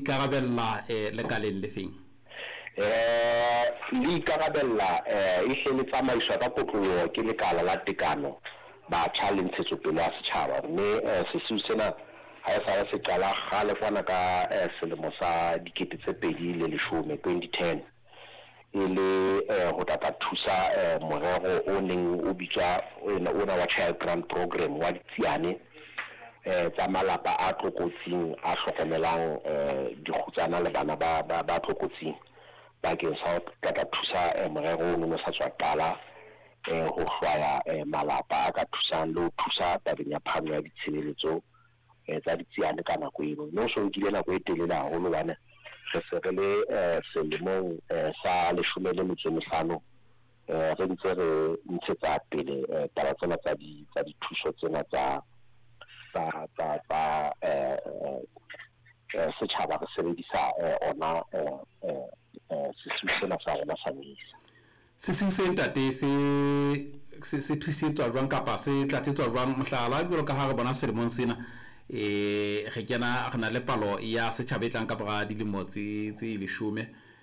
ikarabella lekaleng le feng? Le ikarabella e hlele tsamaiswa ka kotloloho ke lekala la tekano batjha le ntshetsopele ya setjhaba, mme sesiu sena ha e sa se qala kgale kwana ka selemo sa 2010 e le ho tla thusa morero o neng o bitswa ona wa Child Grant Program wa ditsiane tsa malapa a tlokotsing a hlokomelang dikgutsana le bana ba tlokotsing bakeng sa ho tla thusa morero o no sa tswa qala ho hlwaya malapa a ka thusang le ho thusa tabeng ya phano ya ditshebeletso tsa ditsiane ka nako eno. No so nkile nako e telele haholo bana re se re le selemong sa 15 re ntse re ntshetsa pele taba tsena tsa dithuso tsena tsa setjhaba re sebedisa ona sesiu sena sa rona sa MISA. Sesiu se ntate se thusetswa jwang kapa se tlatsetswa jwang? Mohlala jwalo ka ha re bona selemong sena re kena re na le palo ya setjhaba e tlang ka bra dilemo tse 10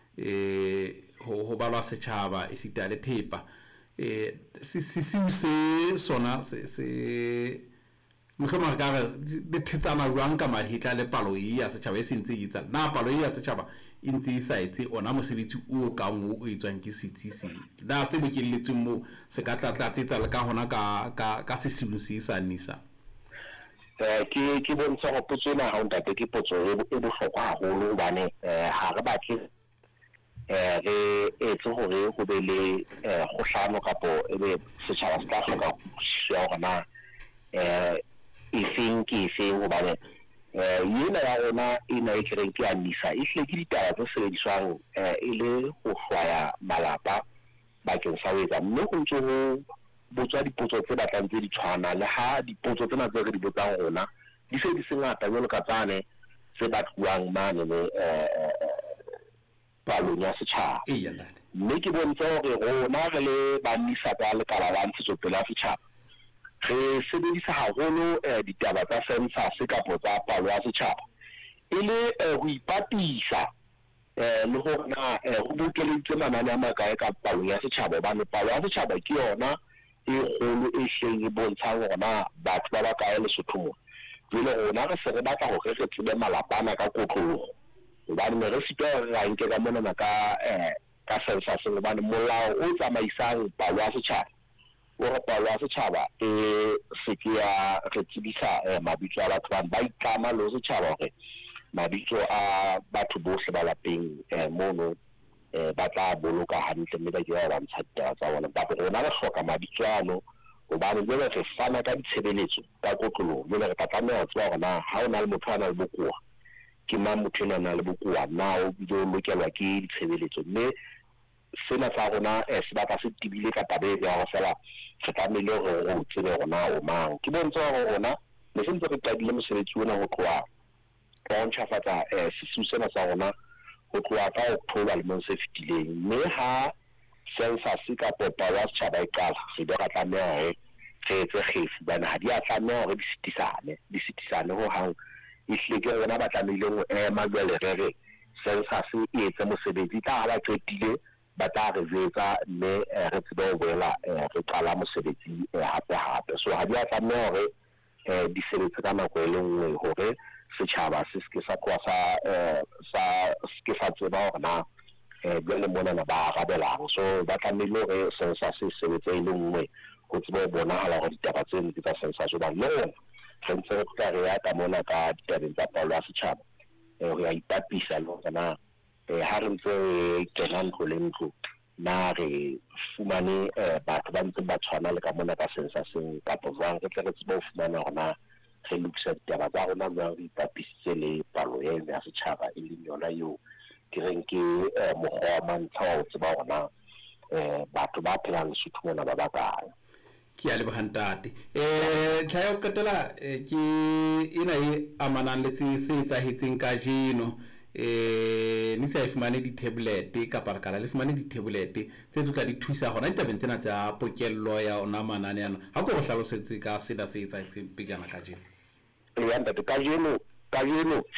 ho balwa setjhaba e sita le thepa sesiu se sona se mohlomong ka re di thetsana jwang ka mahitla le palo ya setjhaba e sentse e itsa na palo ya setjhaba e ntse e sa etse ona mosebetsi o ka o etswang ke setsisi na se bokelletsweng mo se ka tlatsetsa le ka hona ka sesiu se isa NISA. Ke bontsha go potso ena ha ntate ke potso e bohlokwa haholo hobane ha re batle re etse hore ho be le kgohlano kapo ebe setjhaba se tla hloka ho shwa hore na ifeng ke ifeng hobane yena ya rona ena e kereng ke NISA e hle ke ditaba tse sebediswang e le ho hlwaya malapa bakeng sa ho etsa, mme ho ntse ho botswa dipotso tse batlang tse di tshwana le ha dipotso tsena tse re di botsang rona di se di sengata jwalo ka tsane se batluwang mane le palong ya setjhaba. Mme ke bontsha hore rona re le ba NISA ka lekala la ntshetsopele ya setjhaba re sebedisa haholo ditaba tsa census kapo tsa palo ya setjhaba e le ho ipatisa le hore na ho bokeleditse manane a makae ka palo ya setjhaba hobane palo ya setjhaba ke yona e kgolo e hleng e bontshang hore na batho ba bakae Lesotho mo. Jwale rona re se re batla hore re tsebe malapana ka kotloloho hobane re sitwa re ra nke ka mona ka census hobane molao o tsamaisang palo ya setjhaba o palo ya setjhaba se ke ya re tsebisa mabitso a batho ba itlama le setjhaba hore mabitso a batho bohle ba lapeng mono ba tla boloka hantle mme ba ke ba ntsha ditaba tsa bona ba rona re hloka mabitso ano hobane jwale re fana ka ditshebeletso ka kotloloho jwale re tla tlameha ho tseba hore na ha o na le motho a na le bokowa ke mang motho a na le bokowa na o bile o lokelwa ke ditshebeletso, mme sena sa rona se batla se tibile ka tabe ya ho fela re tlamehile hore o tsebe hore na o mang. Ke bontsha hore rona le sentse re qadile mosebetsi ona ho tloha ho ntjhafatsa sesiu sena sa rona ho tloha ka October lemong se fetileng, mme ha census ka palo ya setjhaba e qala se di ra tlameha hore re etse kgefu bana ha di a tlameha hore di sitisane ho hang ehlile ke rona ba tlamehile ho ema jwale re census e etse mosebetsi ka ba qetile ba tla re jetsa mme re tsebe ho boela re qala mosebetsi hape so ha di a tlameha hore di sebetse ka nako e le nngwe hore setjhaba se ke sa kwa sa ke sa tseba hore na jwale mona na ba arabelang so ba tlamehile hore census se sebetse e le nngwe ho tsebe bona hala hore ditaba tseno di tsa census ba le re ntse re tla re ya ka mona ka ditabeng tsa palo ya setjhaba ho ya ipapisa le hore na ha re ntse re kena ntlo le ntlo na re fumane batho ba ntse ba tshwana le ka mona ka censuseng kapo jwang re tle re tsebe ho fumana hore na re lokisa ditaba tsa rona jwang re ipapisitse le palo ya setjhaba e leng yona eo ke reng ke mokgwa wa mantlha wa ho tseba hore na batho ba phelang Lesotho mona ba bakae. Ke a leboha ntate tlha yo qetela ke ena e amanang le se etsahetseng ka jeno ni sa ifumane di-tablet kapa re kala le fumane di-tablet tse tla di thusa hona ditabeng tsena tsa pokello ya ona manane yana ha go hlalosetse ka sena se etsahetseng pejana ka jeno. Ya ntate ka jeno